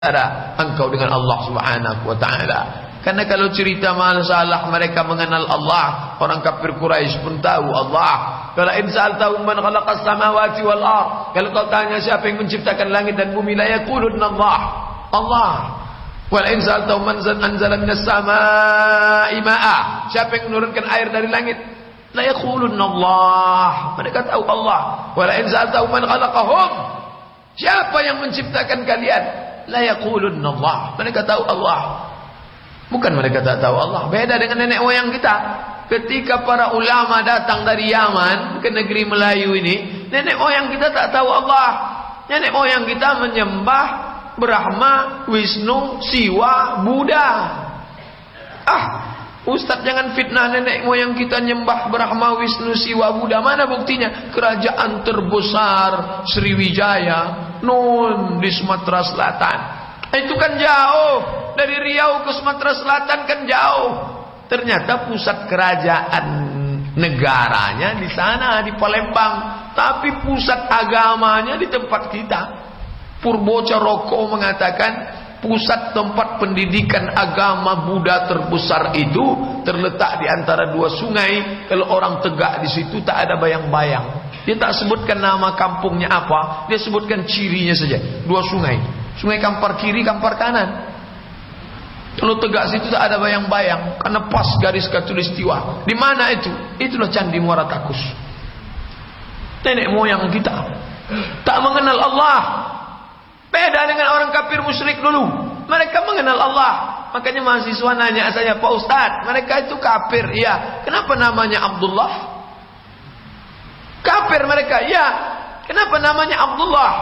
ada engkau dengan Allah Subhanahu wa taala. Karena kalau cerita masalah mereka mengenal Allah, orang kafir Quraisy pun tahu Allah. Kalau insal tahu man khalaqas samawati wal ard, kalau kau tanya siapa yang menciptakan langit dan bumi, la yaquluna Allah. Allah. Wal insal tahu man anzala minas samaa'i ma'a, siapa yang menurunkan air dari langit, la yaquluna Allah. Mereka tahu Allah. Wal insal tahu man khalaqahum, siapa yang menciptakan kalian, la yaqulunna Allah. Mereka tahu Allah. Bukan mereka tak tahu Allah. Beda dengan nenek moyang kita. Ketika para ulama datang dari Yaman ke negeri Melayu ini, nenek moyang kita tak tahu Allah. Nenek moyang kita menyembah Brahma, Wisnu, Siwa, Buddha. Ustaz jangan fitnah nenek moyang kita nyembah Brahma, Wisnu, Siwa, Buddha. Mana buktinya? Kerajaan terbesar Sriwijaya di Sumatera Selatan. Itu kan jauh. Dari Riau ke Sumatera Selatan kan jauh. Ternyata pusat kerajaan negaranya di sana, di Palembang. Tapi pusat agamanya di tempat kita. Purbocaroko mengatakan pusat tempat pendidikan agama Buddha terbesar itu terletak di antara dua sungai. Kalau orang tegak di situ tak ada bayang-bayang. Dia tak sebutkan nama kampungnya apa, dia sebutkan cirinya saja. Dua sungai. Sungai Kampar kiri, Kampar kanan. Kalau tegak situ tak ada bayang-bayang, karena pas garis khatulistiwa. Di mana itu? Itulah Candi Muara Takus. Nenek moyang kita tak mengenal Allah. Beda dengan orang kafir musyrik dulu. Mereka mengenal Allah. Makanya mahasiswa nanya saya, Pak Ustadz, mereka itu kafir, ya. Kenapa namanya Abdullah? Kafir mereka, ya. Kenapa namanya Abdullah?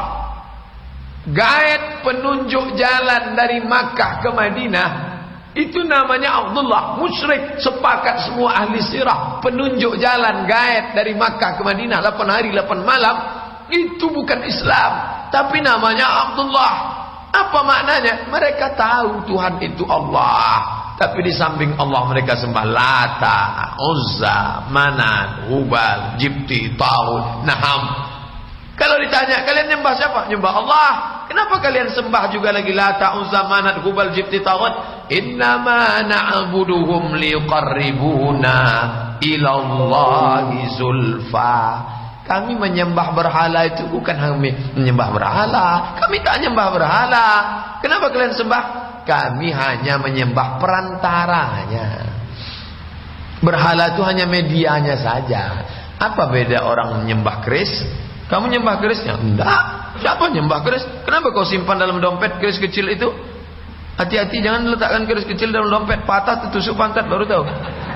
Gaet penunjuk jalan dari Makkah ke Madinah, itu namanya Abdullah. Musyrik, sepakat semua ahli sirah. Penunjuk jalan gaet dari Makkah ke Madinah 8 hari 8 malam, itu bukan Islam, tapi namanya Abdullah. Apa maknanya? Mereka tahu Tuhan itu Allah, tapi di samping Allah mereka sembah Lata, Uzza, Manat, Hubal, Jibti, Taut, Naham. Kalau ditanya, kalian nyembah siapa? Nyembah Allah. Kenapa kalian sembah juga lagi Lata, Uzza, Manat, Hubal, Jibti, Taut? Innama na'buduhum liqarribuna ilallahi zulfa. Kami menyembah berhala itu bukan kami menyembah berhala. Kami tak menyembah berhala. Kenapa kalian sembah? Kami hanya menyembah perantaranya. Berhala itu hanya medianya saja. Apa beda orang menyembah keris? Kamu nyembah kerisnya? Enggak. Siapa nyembah keris? Kenapa kau simpan dalam dompet keris kecil itu? Hati-hati, jangan letakkan keris kecil dalam dompet. Patah, tertusuk pantat, baru tahu.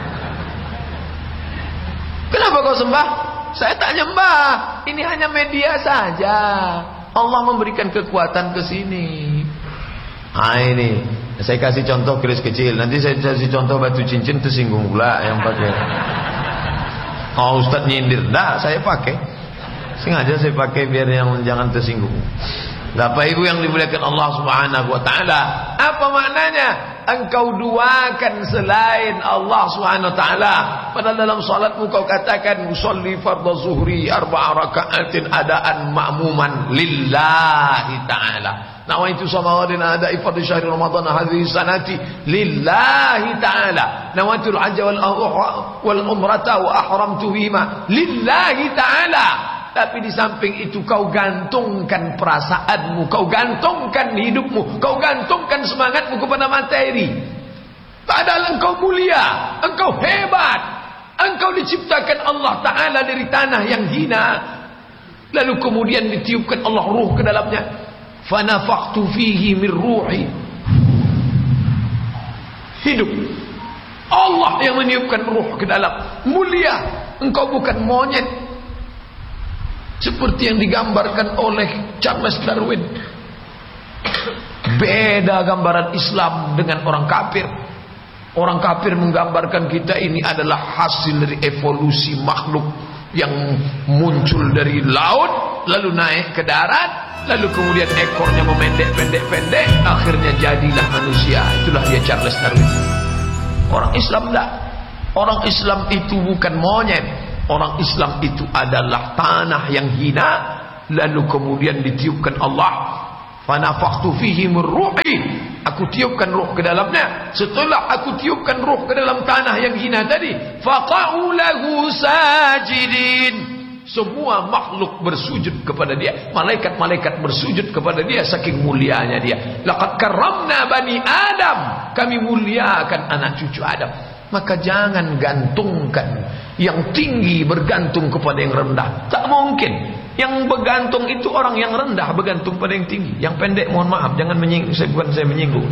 Kenapa kau sembah? Saya tak nyembah. Ini hanya media saja. Allah memberikan kekuatan ke sini. Ini saya kasih contoh keris kecil. Nanti saya kasih contoh batu cincin, tersinggung pula yang pakai. Ustaz nyindir. Nah, saya pakai. Sengaja saya pakai biar yang jangan tersinggung. Bapak Ibu yang dimuliakan Allah Subhanahu wa taala, apa maknanya? Engkau duakan selain Allah Subhanahu wa taala. Padahal dalam salatmu kau katakan usolli fardhu zuhri 4 raka'atin adaan ma'muman lillahi taala. Nawaitu samawadin ada'i fardhu syahri ramadan hadhihi sanati lillahi taala. Nawaitu al-hajja wal umrata wa ahramtu bima lillahi taala. Tapi di samping itu kau gantungkan perasaanmu, kau gantungkan hidupmu, kau gantungkan semangatmu kepada materi. Padahal engkau mulia, engkau hebat, engkau diciptakan Allah Ta'ala dari tanah yang hina. Lalu kemudian ditiupkan Allah ruh ke dalamnya. Fanafakhtu fihi min ruhi. Hidup. Allah yang meniupkan ruh ke dalam. Mulia, engkau bukan monyet seperti yang digambarkan oleh Charles Darwin. Beda gambaran Islam dengan orang kafir. Orang kafir menggambarkan kita ini adalah hasil dari evolusi makhluk yang muncul dari laut, lalu naik ke darat, lalu kemudian ekornya memendek-pendek, akhirnya jadilah manusia. Itulah dia Charles Darwin. Orang Islam enggak. Orang Islam itu bukan monyet. Orang Islam itu adalah tanah yang hina, lalu kemudian ditiupkan Allah Fanafakhtu fihi min ruhi, aku tiupkan ruh ke dalamnya. Setelah aku tiupkan ruh ke dalam tanah yang hina tadi, faqa'u lahu sajidin, semua makhluk bersujud kepada dia. Malaikat-malaikat bersujud kepada dia, saking mulianya dia. Laqad karramna bani Adam, kami muliakan anak cucu Adam. Maka jangan gantungkan yang tinggi bergantung kepada yang rendah. Tak mungkin. Yang bergantung itu orang yang rendah bergantung pada yang tinggi. Yang pendek mohon maaf, jangan menyinggung, saya menyinggung.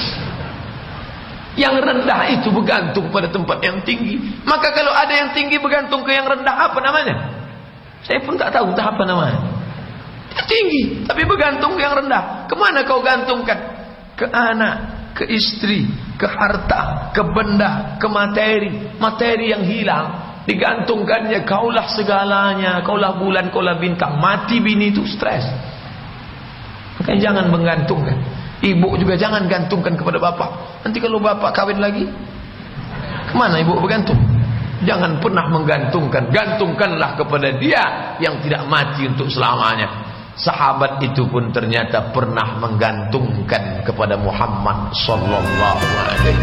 Yang rendah itu bergantung pada tempat yang tinggi. Maka kalau ada yang tinggi bergantung ke yang rendah, apa namanya? Saya pun tak tahu apa namanya. Dia tinggi tapi bergantung ke yang rendah. Kemana kau gantungkan? Ke anak, ke istri, ke harta, ke benda, ke materi. Materi yang hilang digantungkannya, kaulah segalanya, kaulah bulan, kaulah bintang. Mati bini itu stres. Makanya jangan menggantungkan. Ibu juga jangan gantungkan kepada bapak. Nanti kalau bapak kawin lagi, kemana ibu bergantung? Jangan pernah menggantungkan. Gantungkanlah kepada dia yang tidak mati untuk selamanya. Sahabat itu pun ternyata pernah menggantungkan kepada Muhammad sallallahu alaihi